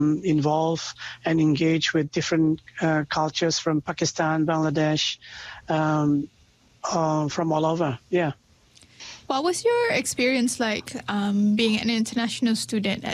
involve and engage with different cultures from Pakistan, Bangladesh, from all over. Yeah. What was your experience like being an international student